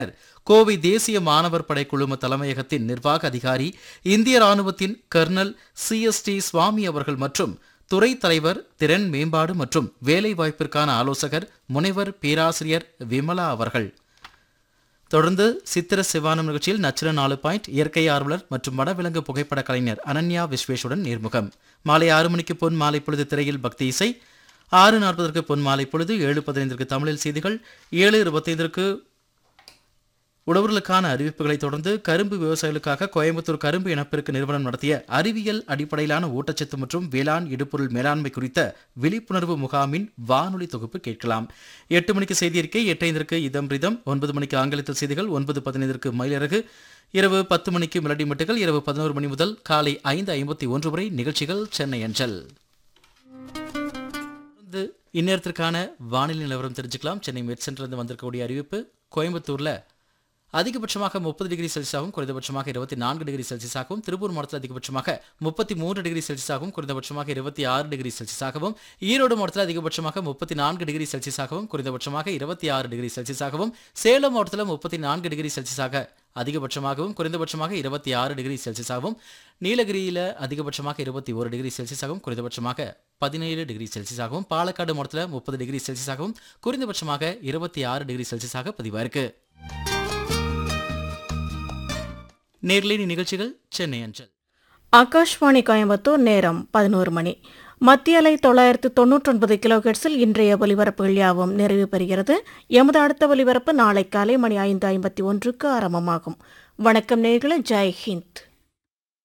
கோவை தேசிய மாணவர் படை குழும தலைமையகத்தின் நிர்வாக அதிகாரி இந்திய ராணுவத்தின் கர்னல் CST சுவாமி அவர்கள் மற்றும் துறை தலைவர் திறன் மேம்பாடு மற்றும் வேலைவாய்ப்பிற்கான ஆலோசகர் முனைவர் பேராசிரியர் விமலா அவர்கள். தொடர்ந்து சித்திர சிவானம் நிகழ்ச்சியில் நச்சிர 4 இயற்கை ஆர்வலர் மற்றும் வனவிலங்கு புகைப்பட கலைஞர் அனன்யா விஸ்வேஷுடன் நேர்முகம். மாலை 6 மணிக்கு பொன் மாலை பொழுது திரையில் பக்தி இசை, 6:40 பொன் மாலை பொழுது, 7:15 தமிழில் செய்திகள், 7:25 உழவர்களுக்கான அறிவிப்புகளை தொடர்ந்து கரும்பு விவசாயிகளுக்காக கோயம்புத்தூர் கரும்பு இனப்பெருக்க நிறுவனம் நடத்திய அறிவியல் அடிப்படையிலான ஊட்டச்சத்து மற்றும் வேளாண் இடுபொருள் மேலாண்மை குறித்த விழிப்புணர்வு முகாமின் வானொலி தொகுப்பு கேட்கலாம். 8 மணிக்கு செய்தி அறிக்கை, 8:05 இதம் ரிதம், 9 மணிக்கு ஆங்கிலத்தில் செய்திகள், 9:15 மயிலிறகு, இரவு 10 மணிக்கு மெலடி மெட்டுகள், இரவு 11 மணி முதல் காலை 5:51 வரை நிகழ்ச்சிகள் சென்னை அஞ்சல். இந்நேரத்திற்கான வானிலை நிலவரம் தெரிஞ்சுக்கலாம். சென்னை மெட் சென்டரிலிருந்து வந்திருக்கக்கூடிய அறிவிப்பு: கோயம்புத்தூர்ல அதிகபட்சமாக 30 டிகிரி செல்சியஸாகவும் குறைந்தபட்சமாக 24 டிகிரி செல்சியஸாகவும், திருப்பூர் மாவட்டத்தில் அதிகபட்சமாக 33 டிகிரி செல்சியஸாகவும் குறைந்தபட்சமாக 26 டிகிரி செல்சியஸாகவும், ஈரோடு மாவட்டத்தில் அதிகபட்சமாக 34 டிகிரி செல்சியஸாகவும் குறைந்தபட்சமாக 26 டிகிரி செல்சியஸாகவும், சேலம் மாவட்டத்தில் 34 டிகிரி செல்சியஸாக அதிகபட்சமாகவும் குறைந்தபட்சமாக 26 டிகிரி செல்சியஸாகவும், நீலகிரியில் அதிகபட்சமாக 21 டிகிரி செல்சியஸாகவும் குறைந்தபட்சமாக 17 டிகிரி செல்சியஸாகவும், பாலக்காடு மாவட்டத்தில் 30 டிகிரி செல்சியஸாகவும் குறைந்தபட்சமாக 26 டிகிரி செல்சியஸாக பதிவாயிருக்கு. நேர்லை நிகழ்ச்சிகள் சென்னை அஞ்சல். ஆகாஷ்வாணி கோயம்புத்தூர். நேரம் 11 மணி. மத்திய அலை 999 கிலோஹெர்ட்ஸில் இன்றைய ஒலிபரப்புகள் யாவும் நிறைவு பெறுகிறது. எமது அடுத்த ஒலிபரப்பு நாளை காலை மணி 5:51 ஆரம்பமாகும். வணக்கம் நேயர்களே. ஜெய் ஹிந்த்.